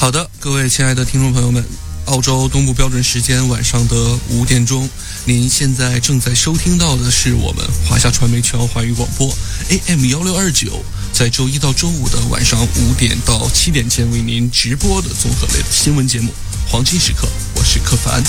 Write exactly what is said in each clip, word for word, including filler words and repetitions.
好的，各位亲爱的听众朋友们，澳洲东部标准时间晚上的五点钟，您现在正在收听到的是我们华夏传媒全澳华语广播 A M 一六二九，在周一到周五的晚上五点到七点间为您直播的综合类的新闻节目《黄金时刻》，我是柯凡。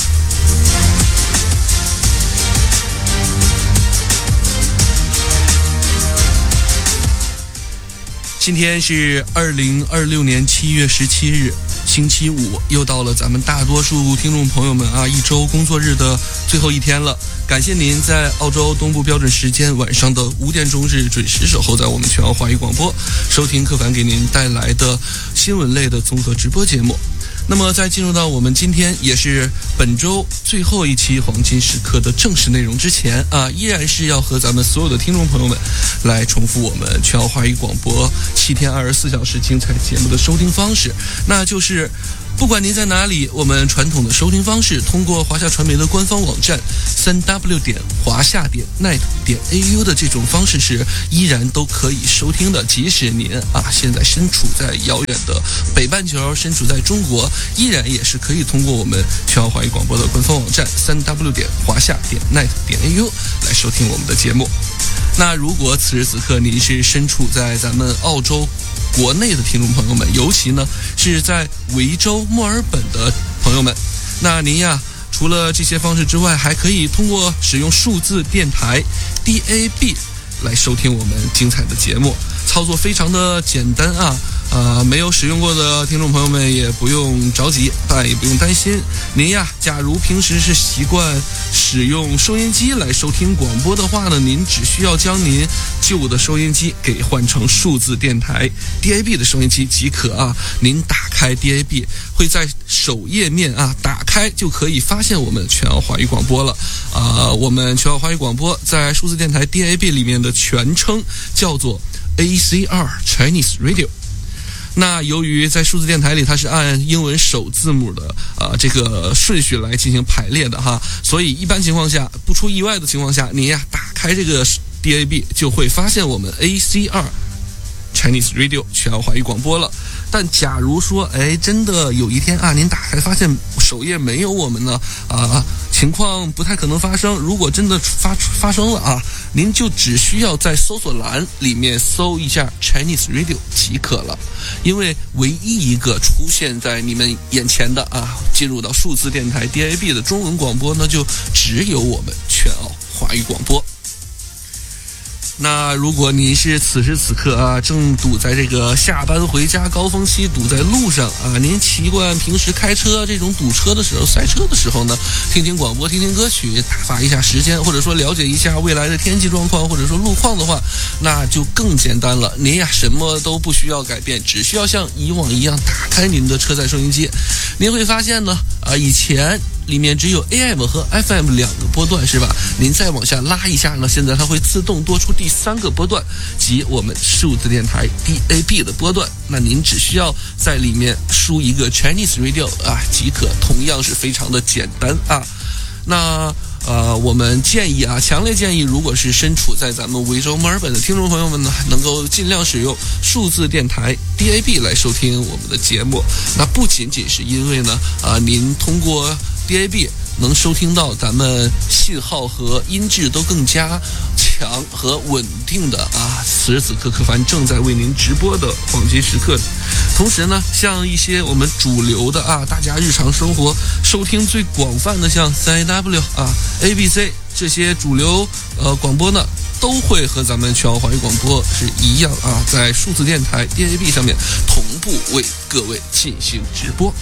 今天是二零二六年七月十七日，星期五，又到了咱们大多数听众朋友们啊一周工作日的最后一天了。感谢您在澳洲东部标准时间晚上的五点钟日准时守候在我们全澳华语广播，收听柯凡给您带来的新闻类的综合直播节目。那么在进入到我们今天也是本周最后一期黄金时刻的正式内容之前啊，依然是要和咱们所有的听众朋友们来重复我们全澳华语广播七天二十四小时精彩节目的收听方式，那就是不管您在哪里，我们传统的收听方式通过华夏传媒的官方网站 三 w 点华夏点 net 点 a u 的这种方式是依然都可以收听的。即使您啊现在身处在遥远的北半球，身处在中国，依然也是可以通过我们全澳华语广播的官方网站 三 w 点华夏点 net 点 a u 来收听我们的节目。那如果此时此刻您是身处在咱们澳洲国内的听众朋友们，尤其呢是在维州墨尔本的朋友们，那您呀除了这些方式之外，还可以通过使用数字电台 D A B 来收听我们精彩的节目。操作非常的简单啊，呃，没有使用过的听众朋友们也不用着急，但也不用担心。您呀，假如平时是习惯使用收音机来收听广播的话呢，您只需要将您旧的收音机给换成数字电台 D A B 的收音机即可啊。您打开 D A B 会在首页面啊打开就可以发现我们全澳华语广播了啊、呃。我们全澳华语广播在数字电台 D A B 里面的全称叫做 A C R Chinese Radio。那由于在数字电台里它是按英文首字母的呃这个顺序来进行排列的哈，所以一般情况下不出意外的情况下，您呀打开这个 D A B 就会发现我们 A C R Chinese Radio 全澳华语广播了。但假如说哎真的有一天啊您打开发现首页没有我们呢啊，情况不太可能发生。如果真的发发生了啊，您就只需要在搜索栏里面搜一下 Chinese Radio 即可了。因为唯一一个出现在你们眼前的啊进入到数字电台 D A B 的中文广播呢，就只有我们全澳华语广播。那如果您是此时此刻啊正堵在这个下班回家高峰期，堵在路上啊，您习惯平时开车这种堵车的时候塞车的时候呢，听听广播听听歌曲打发一下时间，或者说了解一下未来的天气状况或者说路况的话，那就更简单了。您呀什么都不需要改变，只需要像以往一样打开您的车载收音机，您会发现呢啊以前里面只有 A M 和 F M 两个波段是吧？您再往下拉一下呢，现在它会自动多出第三个波段，即我们数字电台 D A B 的波段。那您只需要在里面输一个 Chinese Radio 啊即可，同样是非常的简单啊。那呃，我们建议啊，强烈建议，如果是身处在咱们维州墨尔本的听众朋友们呢，能够尽量使用数字电台 D A B 来收听我们的节目。那不仅仅是因为呢，啊、呃，您通过 D A B 能收听到咱们信号和音质都更加强和稳定的啊，此时此刻柯凡正在为您直播的黄金时刻。同时呢，像一些我们主流的啊，大家日常生活收听最广泛的，像 三 A W 啊、A B C 这些主流呃广播呢，都会和咱们全澳华语广播是一样啊，在数字电台 D A B 上面同步为各位进行直播。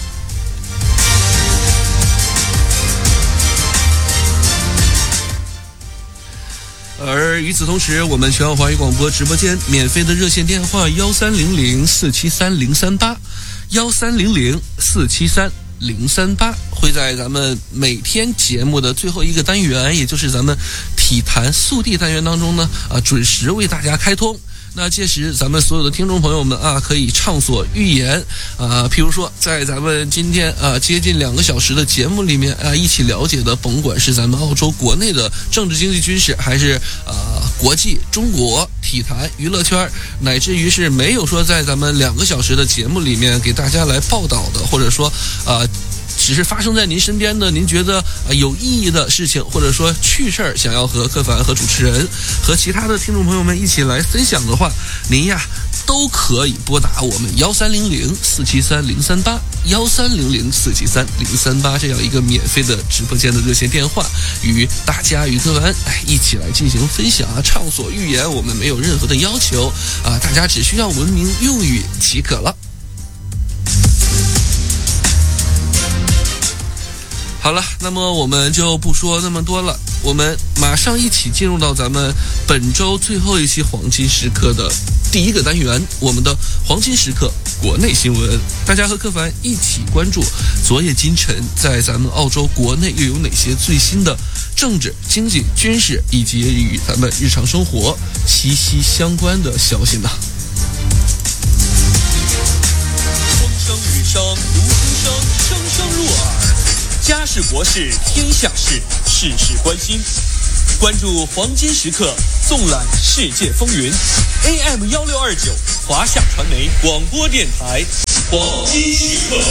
而与此同时，我们全澳华语广播直播间免费的热线电话幺三零零四七三零三八，幺三零零四七三零三八会在咱们每天节目的最后一个单元，也就是咱们体坛速递单元当中呢，啊，准时为大家开通。 那届时咱们所有的听众朋友们啊，可以畅所欲言啊，譬如说在咱们今天啊接近两个小时的节目里面啊，一起了解的，甭管是咱们澳洲国内的政治经济军事，还是啊国际中国体坛娱乐圈，乃至于是没有说在咱们两个小时的节目里面给大家来报道的，或者说啊只是发生在您身边的您觉得呃有意义的事情，或者说趣事儿，想要和柯凡和主持人和其他的听众朋友们一起来分享的话，您呀都可以拨打我们幺三零零四七三零三八幺三零零四七三零三八这样一个免费的直播间的热线电话，与大家与柯凡哎一起来进行分享啊，畅所欲言，我们没有任何的要求啊，大家只需要文明用语即可了。好了，那么我们就不说那么多了，我们马上一起进入到咱们本周最后一期黄金时刻的第一个单元，我们的黄金时刻国内新闻。大家和柯凡一起关注昨夜今晨在咱们澳洲国内又有哪些最新的政治、经济、军事以及与咱们日常生活息息相关的消息呢？ 风声雨声如书声，声声入耳。家事国事天下事，事事关心。关注黄金时刻，纵览世界风云。A M 幺六二九，华夏传媒广播电台，黄金时刻。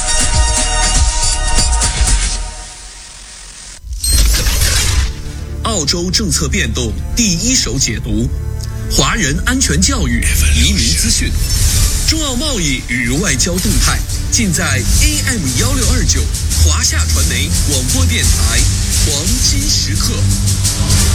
澳洲政策变动第一手解读，华人安全教育、移民资讯，中澳贸易与外交动态，尽在 A M 幺六二九华夏传媒广播电台黄金时刻。